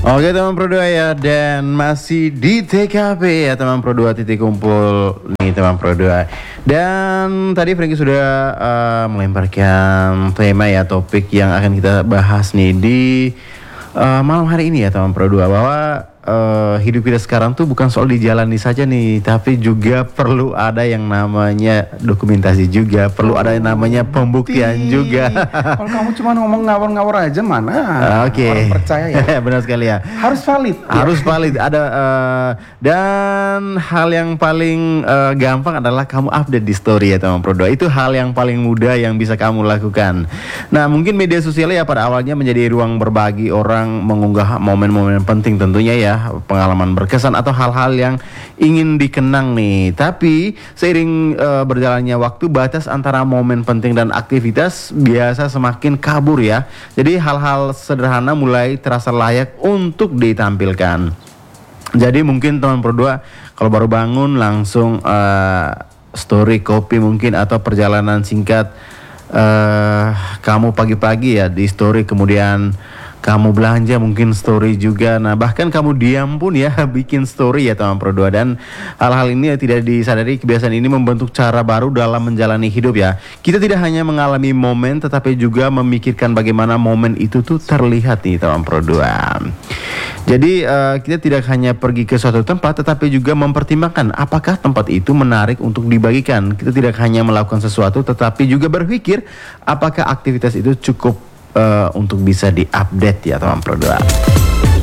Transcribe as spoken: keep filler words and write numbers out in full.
Oke teman Pro dua ya, dan masih di T K P ya teman Pro dua, titik kumpul nih teman Pro dua. Dan tadi Franky sudah uh, melemparkan tema ya, topik yang akan kita bahas nih di uh, malam hari ini ya teman Pro dua, bahwa uh, hidup kita sekarang tuh bukan soal dijalani saja nih, tapi juga perlu ada yang namanya dokumentasi juga, perlu ada yang namanya pembuktian Bukti. juga. Kalau kamu cuma ngomong ngawur-ngawur aja, mana Oke, orang percaya ya? benar sekali ya. Harus valid. Harus valid. Ada uh, dan hal yang paling uh, gampang adalah kamu update di story ya teman Pro dua. Itu hal yang paling mudah yang bisa kamu lakukan. Nah, mungkin media sosial ya pada awalnya menjadi ruang berbagi orang mengunggah momen-momen penting tentunya ya, pengalaman berkesan atau hal-hal yang ingin dikenang nih. Tapi seiring uh, berjalannya waktu, batas antara momen penting dan aktivitas biasa semakin kabur ya. Jadi hal-hal sederhana mulai terasa layak untuk ditampilkan. Jadi mungkin teman Pro dua kalau baru bangun langsung uh, story kopi mungkin, atau perjalanan singkat uh, kamu pagi-pagi ya di story, kemudian kamu belanja mungkin story juga. Nah, bahkan kamu diam pun ya bikin story ya teman Pro dua. Dan hal-hal ini ya tidak disadari, kebiasaan ini membentuk cara baru dalam menjalani hidup ya. Kita tidak hanya mengalami momen, tetapi juga memikirkan bagaimana momen itu tuh terlihat nih teman Pro dua. Jadi uh, kita tidak hanya pergi ke suatu tempat, tetapi juga mempertimbangkan apakah tempat itu menarik untuk dibagikan. Kita tidak hanya melakukan sesuatu, tetapi juga berpikir apakah aktivitas itu cukup Uh, untuk bisa diupdate ya teman Pro dua.